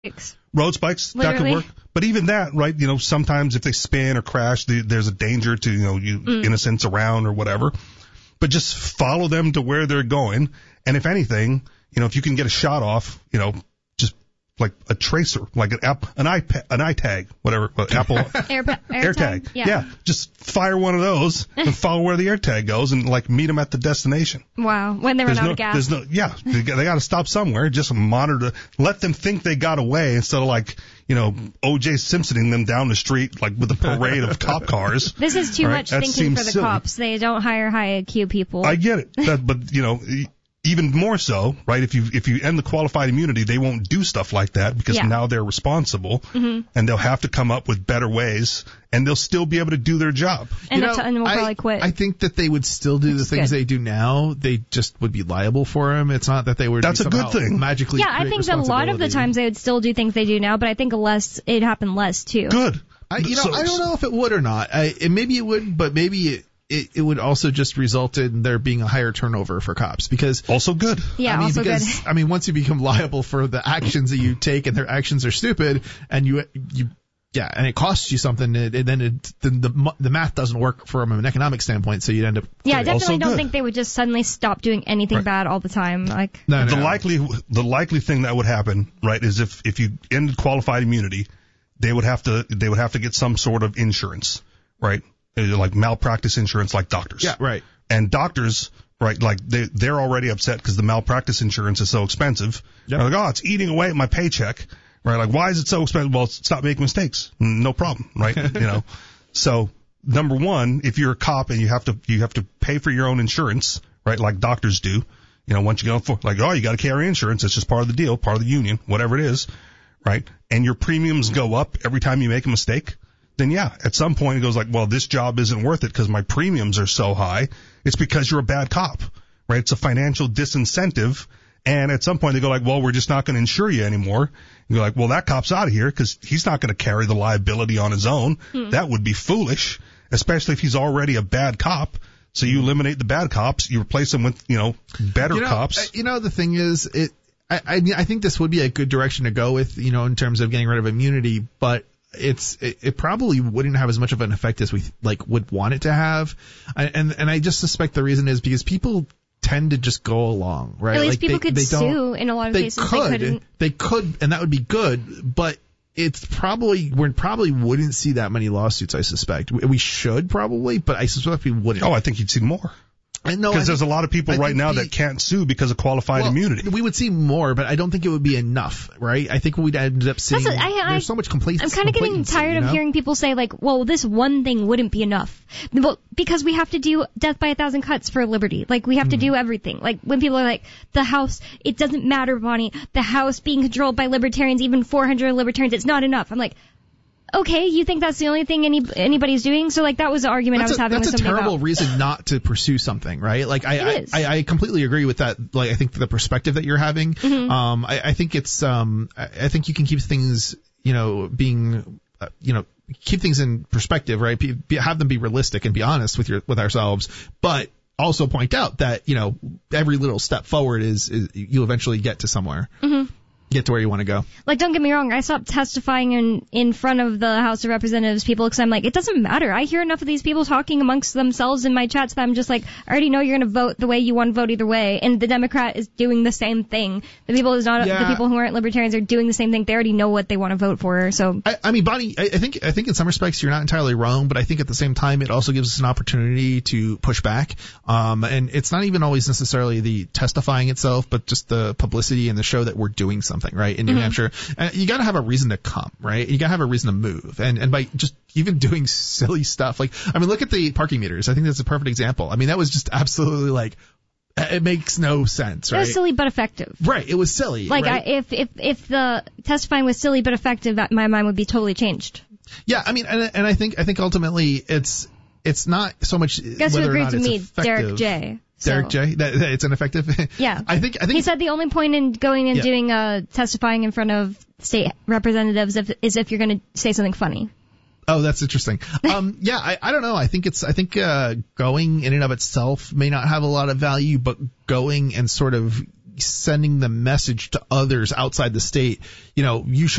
Road spikes, literally. that could work. But even that, right, sometimes if they spin or crash, there's a danger to, innocents around or whatever. But just follow them to where they're going. And if anything, if you can get a shot off, just like a tracer, like an iTag, whatever, Apple AirTag. Yeah. Just fire one of those and follow where the AirTag goes and meet them at the destination. Wow. When they run out of gas. They got to stop somewhere. Just monitor, let them think they got away instead of O.J. Simpsoning them down the street with a parade of cop cars. This is too much thinking for the silly. Cops. They don't hire high IQ people. I get it. But even more so, right? If you end the qualified immunity, they won't do stuff like that because now they're responsible, and they'll have to come up with better ways, and they'll still be able to do their job. And will probably quit. I think that they would still do the things they do now. They just would be liable for them. It's not that they would. That's a good thing. Magically, I think that a lot of the times they would still do things they do now, but I think it happened less too. Good. I don't know if it would or not. Maybe it would, but maybe it would also just result in there being a higher turnover for cops because also good. Yeah, good. Once you become liable for the actions that you take and their actions are stupid and and it costs you something, then the math doesn't work from an economic standpoint, so you'd end up. Yeah, I definitely don't think they would just suddenly stop doing anything bad all the time. No. The likely thing that would happen, right, is if you ended qualified immunity, they would have to get some sort of insurance, right? Like malpractice insurance, like doctors. Yeah, right. And doctors, right, they're already upset because the malpractice insurance is so expensive. Yep. They're like, it's eating away at my paycheck, right? Why is it so expensive? Well, stop making mistakes. No problem, right? So number one, if you're a cop and you have to pay for your own insurance, right, like doctors do, once you go for you got to carry insurance. It's just part of the deal, part of the union, whatever it is, right? And your premiums go up every time you make a mistake. Then at some point it goes this job isn't worth it because my premiums are so high. It's because you're a bad cop, right? It's a financial disincentive. And at some point they go we're just not going to insure you anymore. And you're that cop's out of here because he's not going to carry the liability on his own. That would be foolish, especially if he's already a bad cop. So you eliminate the bad cops, you replace them with, better cops. The thing is, I think this would be a good direction to go with, in terms of getting rid of immunity, but it probably wouldn't have as much of an effect as we would want it to have, and I just suspect the reason is because people tend to just go along, right? At least people could sue in a lot of cases. They could, and that would be good, but we probably wouldn't see that many lawsuits. I suspect we should probably, but I suspect we wouldn't. I think you'd see more. Because there's a lot of people right now that can't sue because of qualified immunity. We would see more, but I don't think it would be enough, right? I think we'd end up seeing there's so much complacency. I'm kind of getting tired of hearing people say this one thing wouldn't be enough. Well, because we have to do death by 1,000 cuts for liberty. We have to do everything. When people are the House, it doesn't matter, Bonnie. The House being controlled by libertarians, even 400 libertarians, it's not enough. I'm okay, you think that's the only thing anybody's doing? So that was the argument I was having with somebody about. That's a terrible reason not to pursue something, right? I completely agree with that. I think the perspective that you're having. Mm-hmm. I think it's I think you can keep things being keep things in perspective, right? Have them be realistic and be honest with ourselves, but also point out that every little step forward is you eventually get to somewhere. Mm-hmm. Get to where you want to go. Don't get me wrong, I stopped testifying in front of the House of Representatives people because I'm it doesn't matter. I hear enough of these people talking amongst themselves in my chats that I'm just I already know you're going to vote the way you want to vote either way, and the Democrat is doing the same thing. The people who aren't libertarians are doing the same thing. They already know what they want to vote for. So I mean, Bonnie, I think in some respects you're not entirely wrong, but I think at the same time it also gives us an opportunity to push back. And it's not even always necessarily the testifying itself, but just the publicity and the show that we're doing something. Right, in New Hampshire, you got to have a reason to come, right? You got to have a reason to move, and by just even doing silly stuff, look at the parking meters. I think that's a perfect example. I mean, that was just absolutely it makes no sense, right? It was silly but effective. Right, it was silly. Right? If the testifying was silly but effective, my mind would be totally changed. Yeah, I mean, and I think ultimately it's not so much Guess whether who agreed or not to it's me, effective. Derek J. Derek J. That it's ineffective. Yeah, I think he said the only point in going and doing testifying in front of state representatives is if you're going to say something funny. Oh, that's interesting. I don't know. I think going in and of itself may not have a lot of value, but going and sort of sending the message to others outside the state, you should